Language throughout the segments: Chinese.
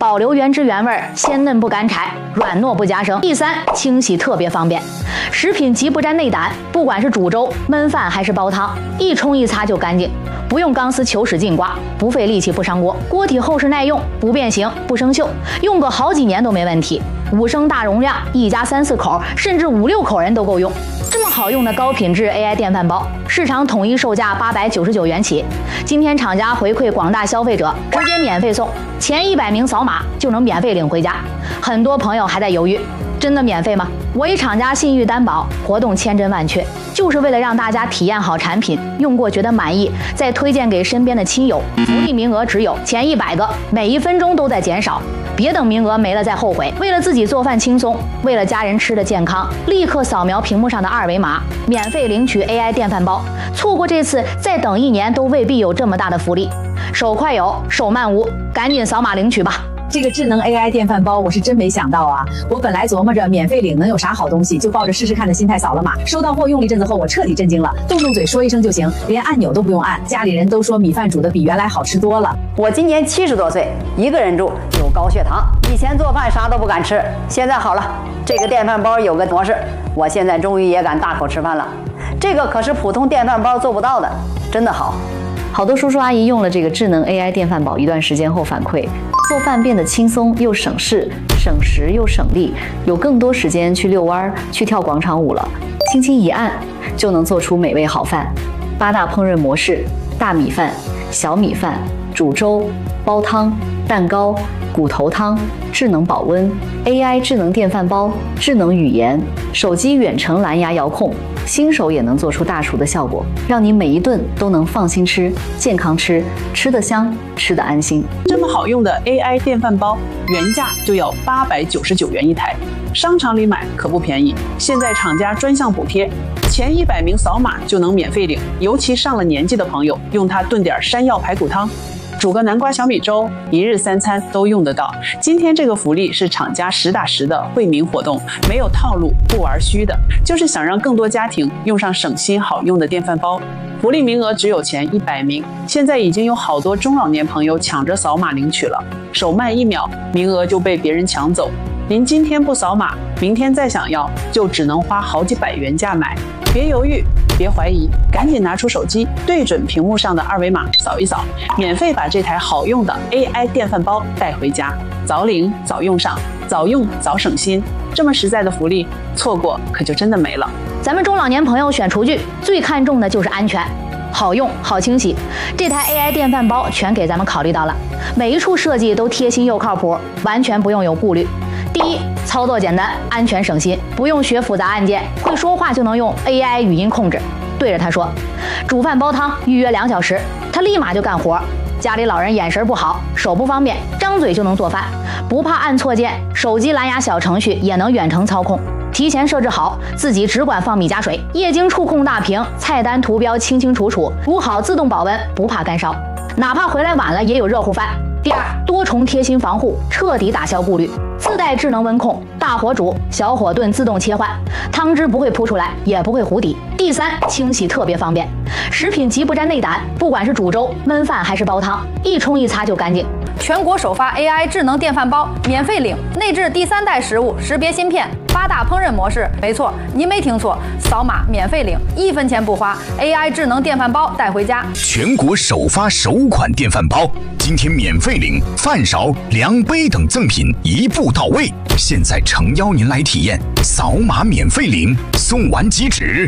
保留原汁原味，鲜嫩不干柴，软糯不夹生。第三，清洗特别方便，食品极不沾内胆，不管是煮粥、焖饭还是煲汤，一冲一擦就干净。 不用钢丝球使劲刮，不费力气不伤锅，锅体厚实耐用，不变形不生锈，用个好几年都没问题。5升大容量，一家3、4口，甚至5、6口人都够用。这么好用的高品质 AI 电饭煲，市场统一售价899元起。今天厂家回馈广大消费者，直接免费送，前100名扫码就能免费领回家。很多朋友还在犹豫，真的免费吗？我以厂家信誉担保，活动千真万确。 就是为了让大家体验好产品，用过觉得满意，再推荐给身边的亲友。福利名额只有前100个，每1分钟都在减少，别等名额没了再后悔。为了自己做饭轻松，为了家人吃的健康，立刻扫描屏幕上的2维码，免费领取 AI 电饭煲。错过这次，再等1年都未必有这么大的福利。手快有，手慢无，赶紧扫码领取吧。 这个智能 AI 电饭煲，我是真没想到啊！我本来琢磨着免费领能有啥好东西，就抱着试试看的心态扫了码。收到货用了一阵子后，我彻底震惊了，动嘴说一声就行，连按钮都不用按。家里人都说米饭煮的比原来好吃多了。 我今年70多岁，一个人住，有高血糖，以前做饭啥都不敢吃，现在好了，这个电饭煲有个模式，我现在终于也敢大口吃饭了。这个可是普通电饭煲做不到的，真的好。 好多叔叔阿姨用了这个智能 AI 电饭煲一段时间后反馈，做饭变得轻松又省事，省时又省力，有更多时间去遛弯、去跳广场舞了。轻轻一按，就能做出美味好饭。8大烹饪模式：大米饭、小米饭、煮粥、煲汤、蛋糕、骨头汤、智能保温、AI 智能电饭煲、智能语言、手机远程蓝牙遥控。 新手也能做出大厨的效果，让你每一顿都能放心吃、健康吃，吃得香，吃得安心。 这么好用的 AI 电饭煲，原价就要899元一台，商场里买可不便宜。现在厂家专项补贴，前100名扫码就能免费领。尤其上了年纪的朋友，用它炖点山药排骨汤。 煮个南瓜小米粥，1日3餐都用得到。今天这个福利是厂家实打实的惠民活动，没有套路，不玩虚的，就是想让更多家庭用上省心好用的电饭煲。福利名额只有前100名，现在已经有好多中老年朋友抢着扫码领取了，手慢1秒，名额就被别人抢走。您今天不扫码，明天再想要，就只能花好几百元价买。别犹豫。 别怀疑，赶紧拿出手机，对准屏幕上的2维码扫一扫，免费把这台好用的 AI 电饭煲带回家，早领早用上，早用早省心。这么实在的福利，错过可就真的没了。 咱们中老年朋友选厨具最看重的就是安全，好用好清洗。这台 AI 电饭煲全给咱们考虑到了，每一处设计都贴心又靠谱，完全不用有顾虑。 第一，操作简单，安全省心，不用学复杂按键，会说话就能用 AI 语音控制，对着它说，煮饭煲汤预约2小时，它立马就干活。家里老人眼神不好，手不方便，张嘴就能做饭，不怕按错键，手机蓝牙小程序也能远程操控。提前设置好，自己只管放米加水，液晶触控大屏，菜单图标清清楚楚，煮好自动保温，不怕干烧，哪怕回来晚了也有热乎饭。 第二，多重贴心防护，彻底打消顾虑。自带智能温控，大火煮、小火炖自动切换，汤汁不会扑出来，也不会糊底。第三，清洗特别方便，食品极不沾内胆，不管是煮粥、焖饭还是煲汤，一冲一擦就干净。 全国首发 AI 智能电饭煲，免费领，内置第3代食物识别芯片，8大烹饪模式。没错，您没听错，扫码免费领，1分钱不花 ，AI 智能电饭煲带回家。 全国首发首款电饭煲，今天免费领饭勺、量杯等赠品一步到位。现在诚邀您来体验，扫码免费领，送完即止。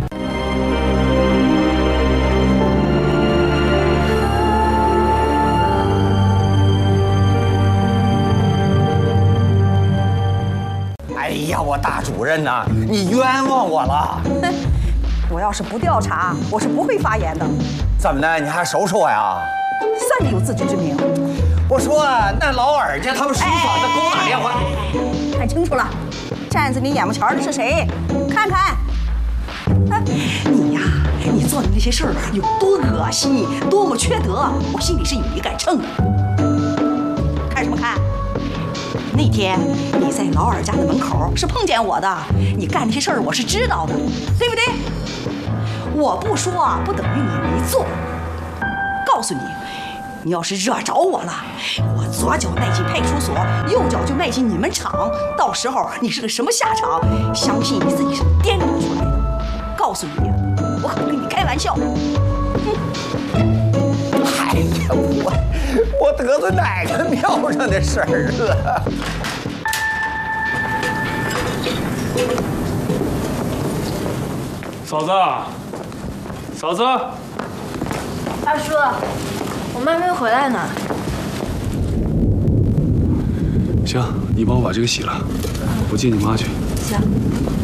哎呀，我大主任呐，你冤枉我了！ 我要是不调查，我是不会发言的。 怎么的？你还收拾我呀？ 算你有自知之明。 我说那老尔家他们书房的给我打电话， 看清楚了，站在你眼巴前的是谁？看看。你呀，你做的那些事儿有多恶心，多么缺德，我心里是有一杆秤的。看什么看？那天你在老尔家的门口是碰见我的，你干那些事儿我是知道的，对不对？我不说不等于你没做。告诉你， 你要是惹着我了，我左脚迈进派出所，右脚就迈进你们厂，到时候你是个什么下场？相信你自己是掂量出来的。告诉你，我可不跟你开玩笑。 哎呀，我得罪哪个庙上的事儿了？ 嫂子，嫂子， 二叔，我妈没回来呢。 行，你帮我把这个洗了，我接你妈去。 行。